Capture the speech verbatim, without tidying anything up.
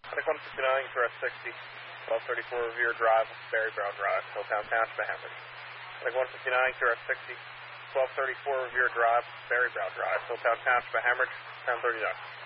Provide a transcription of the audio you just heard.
Attic one fifty-nine, Tourette sixty, twelve thirty-four Revere Drive, Barry Brown Drive, Hilltown Township, Hemorrhage. Attic one fifty-nine, Tourette sixty, twelve thirty-four Revere Drive, Barry Brown Drive, Hilltown Township, Hemorrhage, ten thirty ducks.